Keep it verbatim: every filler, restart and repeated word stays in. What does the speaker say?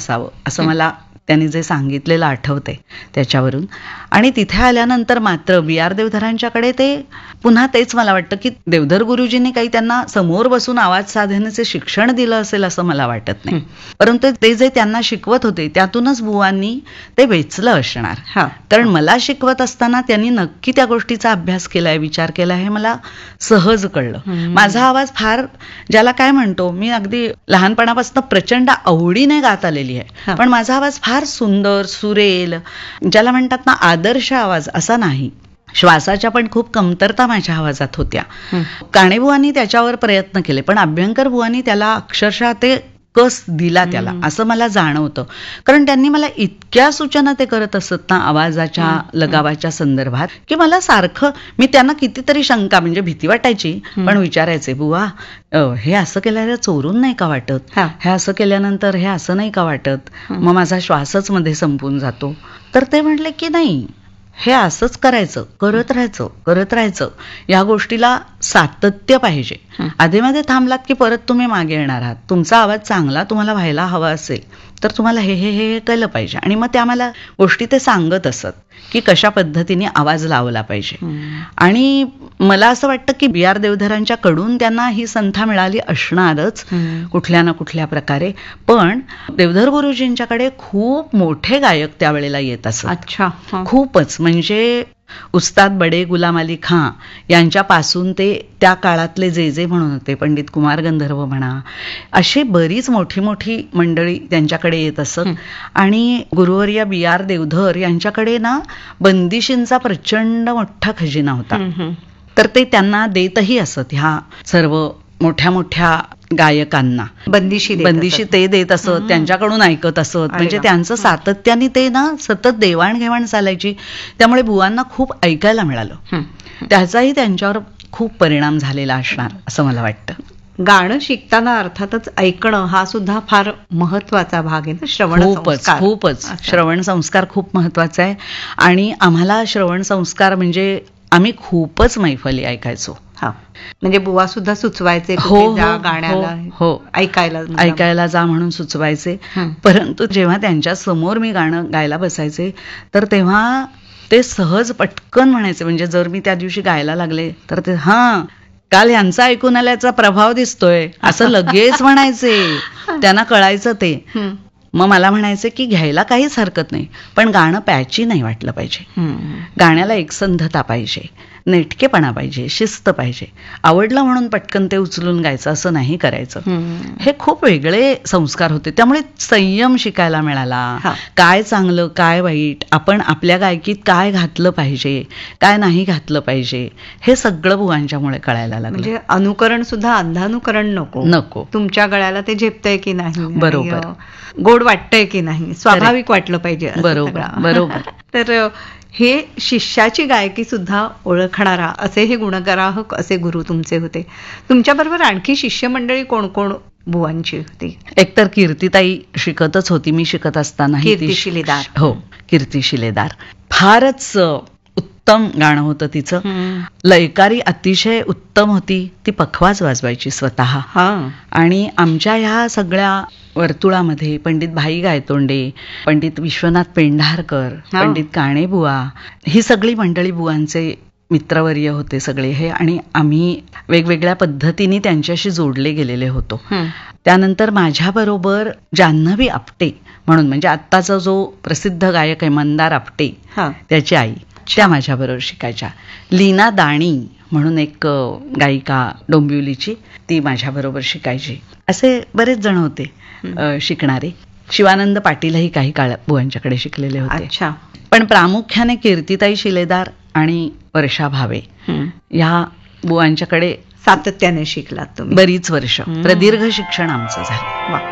असावं असं मला त्यांनी जे सांगितलेलं आठवतंय त्याच्यावरून. आणि तिथे आल्यानंतर मात्र बी आर देवधरांच्याकडे ते पुन्हा तेच मला वाटतं की देवधर गुरुजींनी काही त्यांना समोर बसून आवाज साधनेचे शिक्षण दिलं असेल असं मला वाटत नाही, परंतु ते जे त्यांना शिकवत होते त्यातूनच बुवांनी ते वेचलं असणार. कारण मला शिकवत असताना त्यांनी नक्की त्या गोष्टीचा अभ्यास केलाय, विचार केलाय हे मला सहज कळलं. माझा आवाज फार ज्याला काय म्हणतो, मी अगदी लहानपणापासून प्रचंड आवडीने गात आलेली आहे, पण माझा आवाज फार सुंदर सुरेल, ज्याला म्हणतात ना आदर्श आवाज असा नाही. श्वासाच्या पण खूप कमतरता माझ्या आवाजात होत्या. काणे बुवांनी त्याच्यावर प्रयत्न केले, पण अभ्यंकर बुवांनी त्याला अक्षरशः ते कस दिला त्याला असं मला जाणवतं. कारण त्यांनी मला इतक्या सूचना ते करत असत ना आवाजाच्या लगावाच्या संदर्भात, की मला सारखं मी त्यांना कितीतरी शंका म्हणजे भीती वाटायची, पण विचारायचे, बुवा हे असं केल्यावर चोरून नाही का वाटत, हे असं केल्यानंतर हे असं नाही का वाटत, मग माझा श्वासच मध्ये संपून जातो. तर ते म्हणले की नाही, हे असंच करायचं, करत राहायचं करत राहायचं या गोष्टीला सातत्य पाहिजे. आधीमध्ये थांबलात की परत तुम्ही मागे येणार आहात. तुमचा आवाज चांगला तुम्हाला व्हायला हवा असेल तर तुम्हाला हे हे हे केलं पाहिजे. आणि मग त्या मला गोष्टी ते सांगत असत की कशा पद्धतीने आवाज लावला पाहिजे. आणि मला असं वाटतं की बी आर देवधरांच्या कडून त्यांना ही संथा मिळाली असणारच कुठल्या ना कुठल्या प्रकारे. पण देवधर गुरुजींच्याकडे खूप मोठे गायक त्यावेळेला येत असत. अच्छा, खूपच. म्हणजे उस्ताद बडे गुलाम अली खां यांच्यापासून ते त्या काळातले जे जे म्हणून होते, पंडित कुमार गंधर्व म्हणा, अशी बरीच मोठी मोठी मंडळी त्यांच्याकडे येत असत. आणि गुरुवर्य बी आर देवधर यांच्याकडे ना बंदिशींचा प्रचंड मोठा खजिना होता. तर ते त्यांना देतही असत ह्या सर्व मोठ्या मोठ्या गायकांना बंदिशी बंदिशी ते देत असत, त्यांच्याकडून ऐकत असत. म्हणजे त्यांचं सातत्याने ते ना सतत देवाणघेवाण चालायची, त्यामुळे बुवांना खूप ऐकायला मिळालं. त्याचाही त्यांच्यावर खूप परिणाम झालेला असणार असं मला वाटतं. गाणं शिकताना अर्थातच ऐकणं हा सुद्धा फार महत्वाचा भाग आहे ना. श्रवण खूपच खूपच श्रवण संस्कार खूप महत्वाचा आहे. आणि आम्हाला श्रवण संस्कार म्हणजे आम्ही खूपच मैफली ऐकायचो. हा, म्हणजे बुवा सुद्धा सुचवायचे हो गाण्याला, हो ऐकायला ऐकायला जा म्हणून सुचवायचे. परंतु जेव्हा त्यांच्या समोर मी गाणं गायला बसायचे तर तेव्हा ते सहज पटकन म्हणायचे. म्हणजे जर मी त्या दिवशी गायला लागले तर ते हा काल ह्यांचा ऐकून आल्याचा प्रभाव दिसतोय असं लगेच म्हणायचे. त्यांना कळायचं ते. मग मला म्हणायचे की घ्यायला काहीच हरकत नाही, पण गाणं पॅची नाही वाटलं पाहिजे. गाण्याला एकसंधता पाहिजे, नेटकेपणा पाहिजे, शिस्त पाहिजे. आवडलं म्हणून पटकन ते उचलून गायचं असं नाही करायचं. हे खूप वेगळे संस्कार होते. त्यामुळे संयम शिकायला मिळाला. काय चांगलं काय वाईट, आपण आपल्या गायकीत काय घातलं पाहिजे काय नाही घातलं पाहिजे, हे सगळं बुवांच्यामुळे कळायला लागलं. म्हणजे अनुकरण सुद्धा अंधानुकरण नको नको तुमच्या गळ्याला ते झेपतंय की नाही, बरोबर, गोड वाटतंय की नाही, स्वाभाविक वाटलं पाहिजे. बरोबर बरोबर. तर हे शिष्याची गायकी सुद्धा ओळखणारा असे हे गुणग्राहक असे गुरु तुमचे होते. तुमच्याबरोबर आणखी शिष्यमंडळी कोण कोण बुवांची होती? एकतर कीर्तिताई शिकतच होती मी शिकत असताना. कीर्ती शिलेदार. हो, कीर्ती शिलेदार. फारच उत्तम गाणं होतं तिचं. लयकारी अतिशय उत्तम होती. ती पखवाज वाजवायची स्वतः. आणि आमच्या ह्या सगळ्या वर्तुळामध्ये पंडित भाई गायतोंडे, पंडित विश्वनाथ पेंढारकर, पंडित काणे बुवा, ही सगळी मंडळी बुवांचे मित्रवर्य होते सगळे हे. आणि आम्ही वेगवेगळ्या पद्धतीने त्यांच्याशी जोडले गेलेले होतो. त्यानंतर माझ्याबरोबर जान्हवी आपटे म्हणून, म्हणजे आत्ताचा जो प्रसिद्ध गायक आहे मंदार आपटे त्याची आई, त्या माझ्याबरोबर शिकायच्या. लीना दाणी म्हणून एक गायिका डोंबिवलीची, ती माझ्याबरोबर शिकायची. असे बरेच जण होते शिकणारे. शिवानंद पाटीलही काही काळ बुवांच्याकडे शिकलेले होते. पण प्रामुख्याने कीर्तिताई शिलेदार आणि वर्षा भावे ह्या बुवांच्याकडे सातत्याने शिकलात तुम्ही. बरीच वर्ष प्रदीर्घ शिक्षण आमचं झालं.